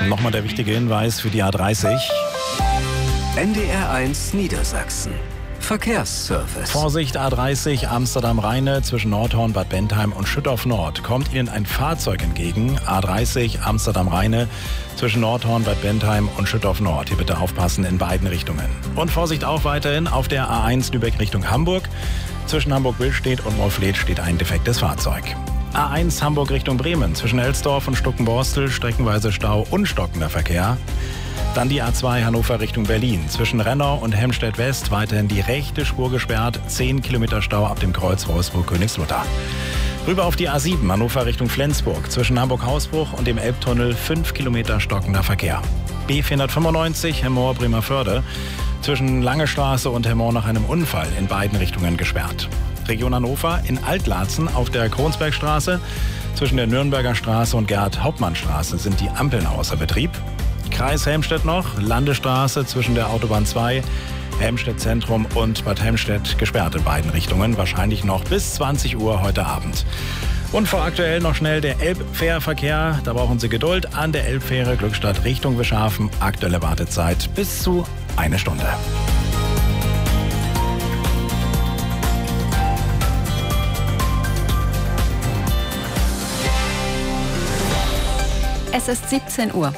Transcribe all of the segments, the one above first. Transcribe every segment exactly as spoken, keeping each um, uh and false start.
Nochmal der wichtige Hinweis für die A dreißig. N D R eins Niedersachsen. Verkehrsservice. Vorsicht, A dreißig Amsterdam-Rheine zwischen Nordhorn, Bad Bentheim und Schüttorf Nord. Kommt Ihnen ein Fahrzeug entgegen, A dreißig Amsterdam-Rheine zwischen Nordhorn, Bad Bentheim und Schüttorf Nord. Hier bitte aufpassen in beiden Richtungen. Und Vorsicht auch weiterhin auf der A eins Lübeck Richtung Hamburg. Zwischen Hamburg-Billstedt und Mollfleet steht ein defektes Fahrzeug. A eins Hamburg Richtung Bremen zwischen Elsdorf und Stuckenborstel streckenweise Stau und stockender Verkehr. Dann die A zwei Hannover Richtung Berlin. Zwischen Rennau und Helmstedt West weiterhin die rechte Spur gesperrt. zehn Kilometer Stau ab dem Kreuz Wolfsburg-Königslutter. Rüber auf die A sieben Hannover Richtung Flensburg. Zwischen Hamburg-Hausbruch und dem Elbtunnel fünf Kilometer stockender Verkehr. B vierhundertfünfundneunzig Hemmoor Bremerförde. Zwischen Lange Straße und Hemmoor nach einem Unfall in beiden Richtungen gesperrt. Region Hannover in Altlaatzen auf der Kronsbergstraße. Zwischen der Nürnberger Straße und Gerhard-Hauptmann-Straße sind die Ampeln außer Betrieb. Kreis Helmstedt noch, Landesstraße zwischen der Autobahn zwei, Helmstedt Zentrum und Bad Helmstedt gesperrt in beiden Richtungen, wahrscheinlich noch bis zwanzig Uhr heute Abend. Und vor aktuell noch schnell der Elbfährverkehr, da brauchen Sie Geduld an der Elbfähre Glückstadt Richtung Wischhafen, aktuelle Wartezeit bis zu eine Stunde. Es ist siebzehn Uhr.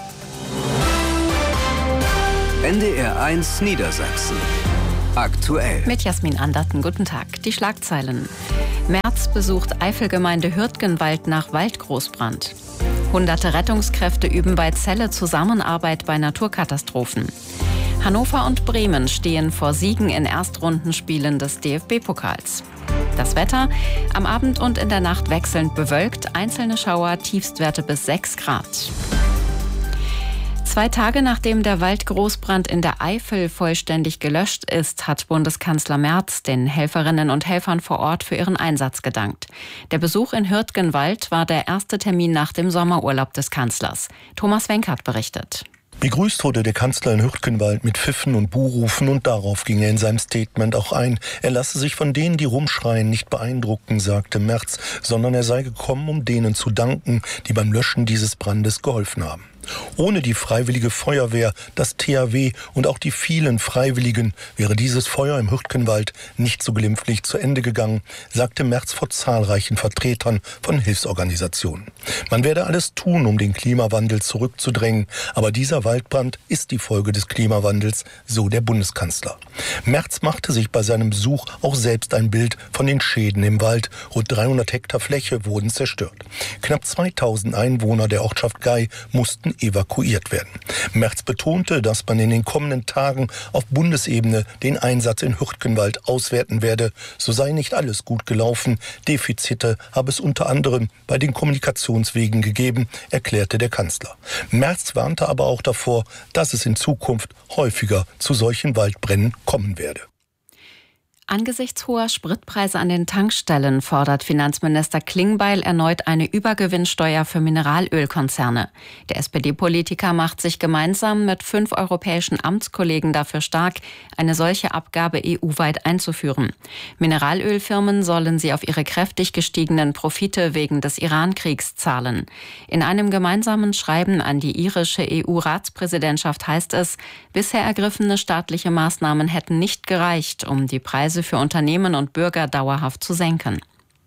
N D R eins Niedersachsen. Aktuell. Mit Jasmin Anderten, guten Tag. Die Schlagzeilen. Merz besucht Eifelgemeinde Hürtgenwald nach Waldgroßbrand. Hunderte Rettungskräfte üben bei Celle Zusammenarbeit bei Naturkatastrophen. Hannover und Bremen stehen vor Siegen in Erstrundenspielen des D F B-Pokals. Das Wetter, am Abend und in der Nacht wechselnd bewölkt, einzelne Schauer, Tiefstwerte bis sechs Grad. Zwei Tage nachdem der Waldgroßbrand in der Eifel vollständig gelöscht ist, hat Bundeskanzler Merz den Helferinnen und Helfern vor Ort für ihren Einsatz gedankt. Der Besuch in Hürtgenwald war der erste Termin nach dem Sommerurlaub des Kanzlers. Thomas Wenkert berichtet. Begrüßt wurde der Kanzler in Hürtgenwald mit Pfiffen und Buhrufen und darauf ging er in seinem Statement auch ein. Er lasse sich von denen, die rumschreien, nicht beeindrucken, sagte Merz, sondern er sei gekommen, um denen zu danken, die beim Löschen dieses Brandes geholfen haben. Ohne die Freiwillige Feuerwehr, das T H W und auch die vielen Freiwilligen wäre dieses Feuer im Hürtgenwald nicht so glimpflich zu Ende gegangen, sagte Merz vor zahlreichen Vertretern von Hilfsorganisationen. Man werde alles tun, um den Klimawandel zurückzudrängen, aber dieser Waldbrand ist die Folge des Klimawandels, so der Bundeskanzler. Merz machte sich bei seinem Besuch auch selbst ein Bild von den Schäden im Wald. Rund dreihundert Hektar Fläche wurden zerstört. Knapp zweitausend Einwohner der Ortschaft Gei mussten evakuiert werden. Merz betonte, dass man in den kommenden Tagen auf Bundesebene den Einsatz in Hürtgenwald auswerten werde. So sei nicht alles gut gelaufen. Defizite habe es unter anderem bei den Kommunikationswegen gegeben, erklärte der Kanzler. Merz warnte aber auch davor, dass es in Zukunft häufiger zu solchen Waldbränden kommen werde. Angesichts hoher Spritpreise an den Tankstellen fordert Finanzminister Klingbeil erneut eine Übergewinnsteuer für Mineralölkonzerne. Der S P D-Politiker macht sich gemeinsam mit fünf europäischen Amtskollegen dafür stark, eine solche Abgabe E U-weit einzuführen. Mineralölfirmen sollen sie auf ihre kräftig gestiegenen Profite wegen des Iran-Kriegs zahlen. In einem gemeinsamen Schreiben an die irische E U-Ratspräsidentschaft heißt es, bisher ergriffene staatliche Maßnahmen hätten nicht gereicht, um die Preise für Unternehmen und Bürger dauerhaft zu senken.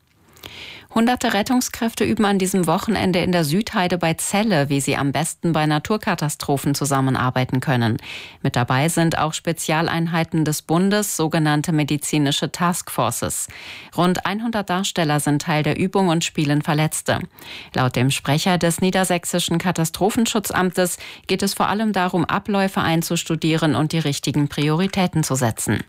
Hunderte Rettungskräfte üben an diesem Wochenende in der Südheide bei Celle, wie sie am besten bei Naturkatastrophen zusammenarbeiten können. Mit dabei sind auch Spezialeinheiten des Bundes, sogenannte medizinische Taskforces. Rund hundert Darsteller sind Teil der Übung und spielen Verletzte. Laut dem Sprecher des Niedersächsischen Katastrophenschutzamtes geht es vor allem darum, Abläufe einzustudieren und die richtigen Prioritäten zu setzen.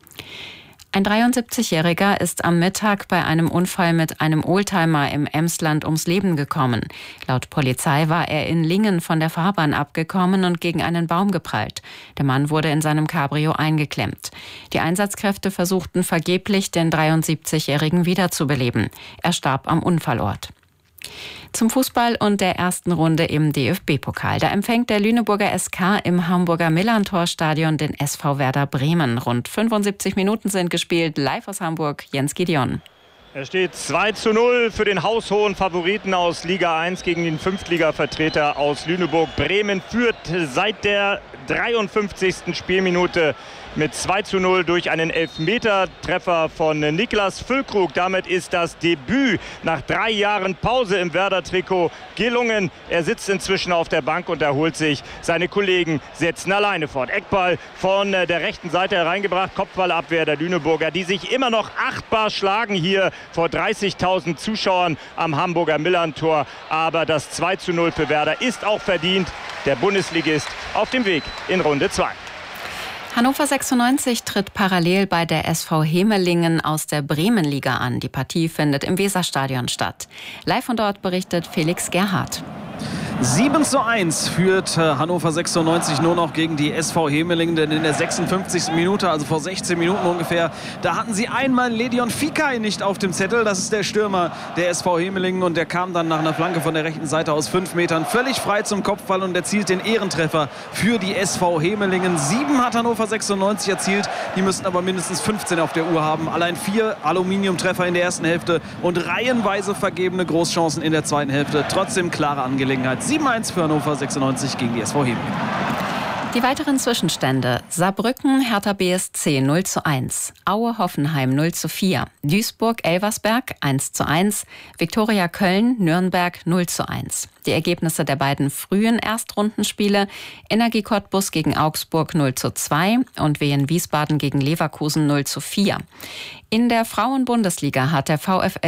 Ein dreiundsiebzigjähriger ist am Mittag bei einem Unfall mit einem Oldtimer im Emsland ums Leben gekommen. Laut Polizei war er in Lingen von der Fahrbahn abgekommen und gegen einen Baum geprallt. Der Mann wurde in seinem Cabrio eingeklemmt. Die Einsatzkräfte versuchten vergeblich, den dreiundsiebzigjährigen wiederzubeleben. Er starb am Unfallort. Zum Fußball und der ersten Runde im D F B-Pokal. Da empfängt der Lüneburger S K im Hamburger Millantor-Stadion den S V Werder Bremen. Rund fünfundsiebzig Minuten sind gespielt. Live aus Hamburg, Jens Gideon. Es steht zwei zu null für den haushohen Favoriten aus Liga eins gegen den Fünftliga-Vertreter aus Lüneburg. Bremen führt seit der dreiundfünfzigsten Spielminute mit zwei zu null durch einen Elfmetertreffer von Niklas Füllkrug. Damit ist das Debüt nach drei Jahren Pause im Werder-Trikot gelungen. Er sitzt inzwischen auf der Bank und erholt sich. Seine Kollegen setzen alleine fort. Eckball von der rechten Seite hereingebracht. Kopfballabwehr der Lüneburger, die sich immer noch achtbar schlagen hier vor dreißigtausend Zuschauern am Hamburger Millerntor. Aber das zwei zu null für Werder ist auch verdient. Der Bundesligist auf dem Weg in Runde zwei. Hannover sechsundneunzig tritt parallel bei der S V Hemelingen aus der Bremenliga an. Die Partie findet im Weserstadion statt. Live von dort berichtet Felix Gerhardt. sieben zu eins führt Hannover sechsundneunzig nur noch gegen die S V Hemelingen, denn in der sechsundfünfzigsten Minute, also vor sechzehn Minuten ungefähr, da hatten sie einmal Ledion Fikay nicht auf dem Zettel. Das ist der Stürmer der S V Hemelingen und der kam dann nach einer Flanke von der rechten Seite aus fünf Metern völlig frei zum Kopfball und erzielt den Ehrentreffer für die S V Hemelingen. Sieben hat Hannover sechsundneunzig erzielt, die müssten aber mindestens fünfzehn auf der Uhr haben. Allein vier Aluminiumtreffer in der ersten Hälfte und reihenweise vergebene Großchancen in der zweiten Hälfte. Trotzdem klare Angelegenheit. sieben eins für Hannover sechsundneunzig gegen die S V Hemelingen. Die weiteren Zwischenstände: Saarbrücken, Hertha B S C null zu eins, Aue Hoffenheim null zu vier, Duisburg Elversberg eins zu eins, Viktoria Köln Nürnberg null zu eins. Die Ergebnisse der beiden frühen Erstrundenspiele: Energie Cottbus gegen Augsburg null zu zwei und Wien Wiesbaden gegen Leverkusen null zu vier. In der Frauenbundesliga hat der VfL